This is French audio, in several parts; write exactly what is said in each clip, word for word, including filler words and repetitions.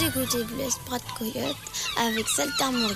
écouter Blaise Prat Coyote avec Saltimbanque.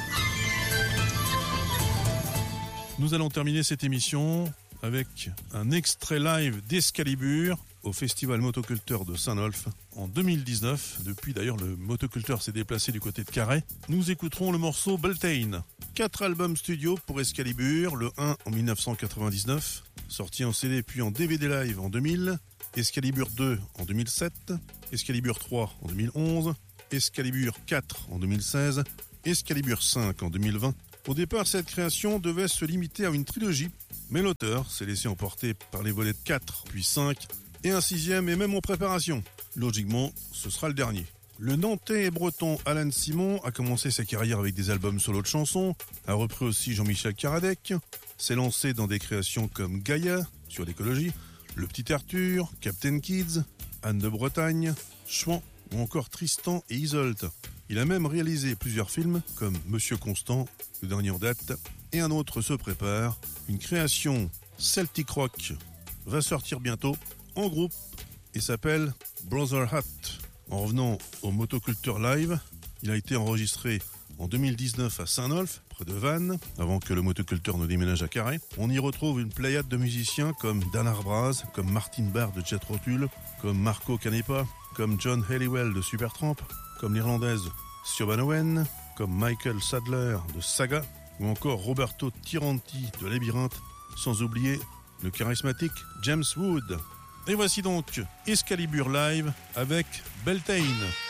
Nous allons terminer cette émission avec un extrait live d'Escalibur au Festival Motoculteur de Saint-Nolff en deux mille dix-neuf. Depuis d'ailleurs, le Motoculteur s'est déplacé du côté de Carhaix. Nous écouterons le morceau Beltane. Quatre albums studio pour Escalibur, le un en dix-neuf cent quatre-vingt-dix-neuf, sorti en C D puis en D V D live en deux mille, Escalibur deux en deux mille sept, Escalibur trois en deux mille onze, Escalibur quatre en deux mille seize, Escalibur cinq en deux mille vingt. Au départ, cette création devait se limiter à une trilogie, mais l'auteur s'est laissé emporter par les volets de quatre, puis cinq, et un sixième est même en préparation. Logiquement, ce sera le dernier. Le Nantais et breton Alan Simon a commencé sa carrière avec des albums solo de chansons, a repris aussi Jean-Michel Karadec, s'est lancé dans des créations comme Gaïa, sur l'écologie, Le Petit Arthur, Captain Kids, Anne de Bretagne, Chouan ou encore Tristan et Isolde. Il a même réalisé plusieurs films comme Monsieur Constant, le dernier en date, et un autre se prépare. Une création Celtic Rock va sortir bientôt en groupe et s'appelle Brother Hat. En revenant au Motoculteur Live, il a été enregistré en deux mille dix-neuf à Saint-Nolff, près de Vannes, avant que le Motoculteur ne déménage à Carhaix. On y retrouve une pléiade de musiciens comme Dan Arbraz, comme Martin Barr de Jethro Tull, comme Marco Canepa, comme John Halliwell de Supertramp, comme l'Irlandaise Siobhan Owen, comme Michael Sadler de Saga, ou encore Roberto Tiranti de Labyrinthe, sans oublier le charismatique James Wood. Et voici donc Escalibur Live avec Beltane.